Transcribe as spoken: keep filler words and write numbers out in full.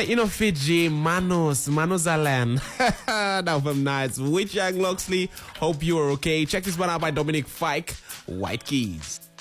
you know, Fiji, Manos, Manos Alan. Now from Nights with Young Loxley. Hope you are okay. Check this one out by Dominic Fike, White Keys.